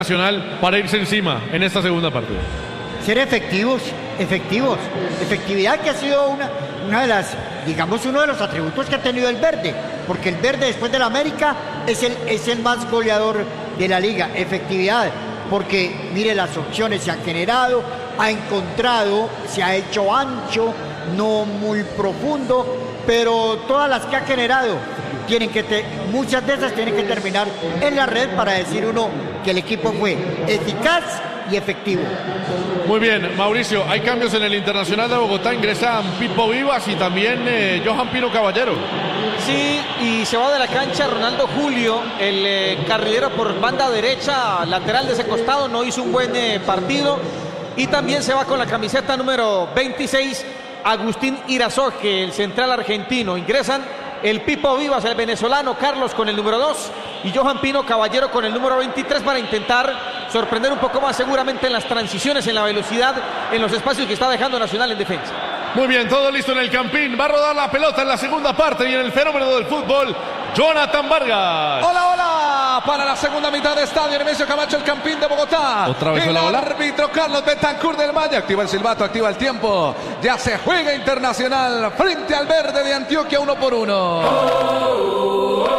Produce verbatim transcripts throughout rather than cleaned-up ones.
Nacional para irse encima en esta segunda parte. Ser efectivos, efectivos, efectividad que ha sido una, una de las, digamos, uno de los atributos que ha tenido el Verde, porque el Verde después del América es el, es el más goleador de la liga, efectividad, porque mire las opciones se han generado, ha encontrado, se ha hecho ancho, no muy profundo, pero todas las que ha generado tienen que te, muchas de esas tienen que terminar en la red para decir uno que el equipo fue eficaz y efectivo. Muy bien, Mauricio, hay cambios en el Internacional de Bogotá, ingresan Pipo Vivas y también eh, Johan Pino Caballero. Sí, y se va de la cancha Ronaldo Julio, el eh, carrilero por banda derecha, lateral de ese costado, no hizo un buen eh, partido. Y también se va con la camiseta número veintiséis, Agustín Irazoque, el central argentino. Ingresan el Pipo Vivas, el venezolano, Carlos con el número dos y Johan Pino Caballero con el número veintitrés para intentar sorprender un poco más seguramente en las transiciones, en la velocidad, en los espacios que está dejando Nacional en defensa. Muy bien, todo listo en el Campín, va a rodar la pelota en la segunda parte y en el fenómeno del fútbol, Jonathan Vargas. Hola, hola, para la segunda mitad de estadio, Nemesio Camacho, el Campín de Bogotá. Otra vez el hola, hola. árbitro Carlos Betancourt del Valle, activa el silbato, activa el tiempo. Ya se juega Internacional frente al Verde de Antioquia, uno por uno.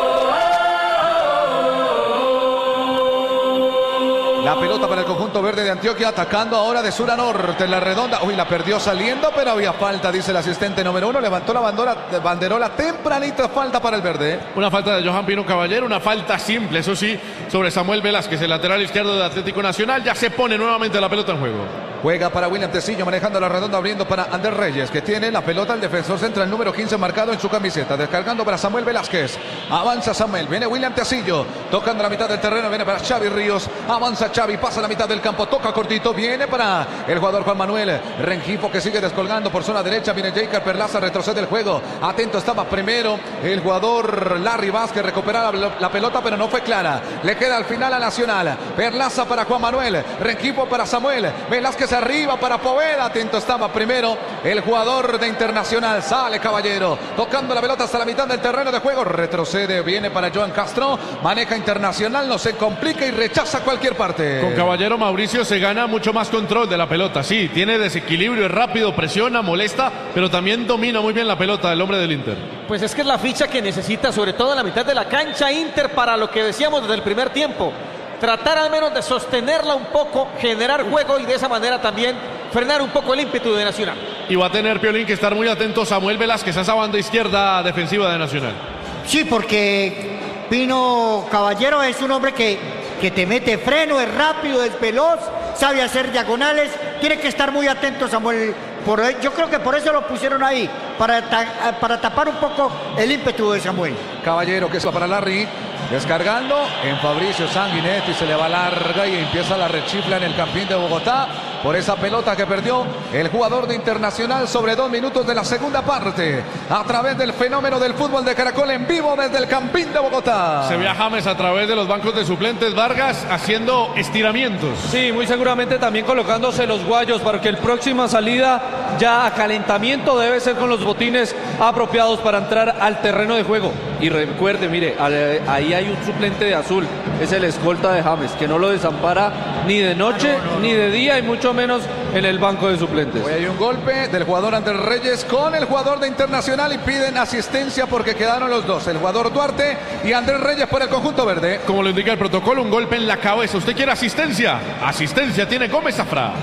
La pelota para el conjunto verde de Antioquia, atacando ahora de sur a norte en la redonda. Uy, la perdió saliendo, pero había falta, dice el asistente número uno. Levantó la bandera, banderola tempranito, falta para el verde. Una falta de Johan Pino Caballero, una falta simple, eso sí, sobre Samuel Velázquez, el lateral izquierdo de Atlético Nacional. Ya se pone nuevamente la pelota en juego. Juega para William Tecillo, manejando la redonda, abriendo para Ander Reyes, que tiene la pelota, el defensor central número quince marcado en su camiseta. Descargando para Samuel Velázquez. Avanza Samuel, viene William Tecillo, tocando la mitad del terreno, viene para Xavi Ríos. Avanza Xavi, pasa la mitad del campo, toca cortito, viene para el jugador Juan Manuel Rengifo, que sigue descolgando por zona derecha. Viene Jacob Perlaza, retrocede el juego. Atento estaba primero el jugador Larry Vázquez, recuperaba la, la pelota, pero no fue clara. Le queda al final a Nacional. Perlaza para Juan Manuel, Rengifo para Samuel Velázquez, arriba para Poveda. Atento estaba primero el jugador de Internacional. Sale Caballero, tocando la pelota hasta la mitad del terreno de juego. Retrocede, viene para Joan Castro. Maneja Internacional, no se complica y rechaza cualquier parte. Con Caballero, Mauricio, se gana mucho más control de la pelota. Sí, tiene desequilibrio, es rápido, presiona, molesta, pero también domina muy bien la pelota el hombre del Inter. Pues es que es la ficha que necesita, sobre todo en la mitad de la cancha, Inter, para lo que decíamos desde el primer tiempo. Tratar al menos de sostenerla un poco, generar juego y de esa manera también frenar un poco el ímpetu de Nacional. Y va a tener, Piolín, que estar muy atento Samuel Velázquez a esa banda izquierda defensiva de Nacional. Sí, porque Pino Caballero es un hombre que, que te mete freno, es rápido, es veloz, sabe hacer diagonales. Tiene que estar muy atento Samuel. Por, yo creo que por eso lo pusieron ahí, para, ta, para tapar un poco el ímpetu de Samuel. Caballero, que es para Larry, descargando en Fabricio Sanguinetti, se le va larga y empieza la rechifla en el Campín de Bogotá por esa pelota que perdió el jugador de Internacional sobre dos minutos de la segunda parte, a través del fenómeno del fútbol de Caracol en vivo desde el Campín de Bogotá. Se ve a James a través de los bancos de suplentes, Vargas haciendo estiramientos. Sí, muy seguramente también colocándose los guayos para que el próxima salida ya a calentamiento debe ser con los botines apropiados para entrar al terreno de juego. Y recuerde, mire, ahí hay un suplente de azul, es el escolta de James, que no lo desampara ni de noche no, no, no. ni de día y mucho menos en el banco de suplentes. Hoy hay un golpe del jugador Ander Reyes con el jugador de Internacional y piden asistencia porque quedaron los dos, el jugador Duarte y Ander Reyes por el conjunto verde. Como lo indica el protocolo, un golpe en la cabeza. ¿Usted quiere asistencia? Asistencia tiene Gómez Zafra.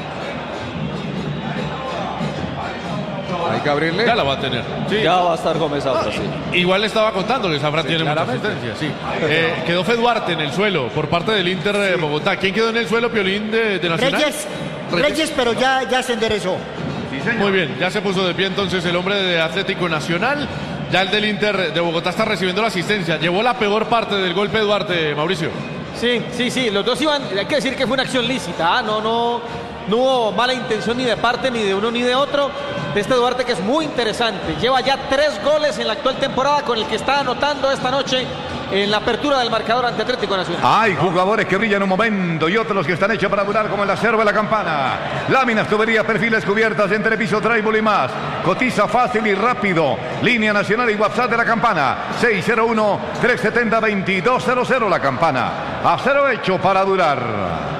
Hay que abrirle. Ya la va a tener. Sí. Ya va a estar Gómez Zafra, ah, sí. Igual le estaba contando que Zafra sí, tiene mucha asistencia. Sí. Eh, quedó Fed Duarte en el suelo por parte del Inter de sí. Bogotá. ¿Quién quedó en el suelo, Piolín, de, de Nacional? Reyes. Reyes, Reyes pero ya, ya se enderezó. Sí, muy bien, ya se puso de pie entonces el hombre de Atlético Nacional. Ya el del Inter de Bogotá está recibiendo la asistencia. Llevó la peor parte del golpe de Duarte, Mauricio. Sí, sí, sí. Los dos iban. Hay que decir que fue una acción lícita. ¿ah? No, no. No hubo mala intención ni de parte, ni de uno, ni de otro. De este Duarte, que es muy interesante. Lleva ya tres goles en la actual temporada, con el que está anotando esta noche en la apertura del marcador ante Atlético Nacional. Hay jugadores que brillan un momento y otros que están hechos para durar, como el acero de la campana. Láminas, tuberías, perfiles, cubiertas, entrepiso, tribal y más. Cotiza fácil y rápido. Línea nacional y WhatsApp de la campana. seis cero uno, tres siete cero, dos dos cero cero la campana. Acero hecho para durar.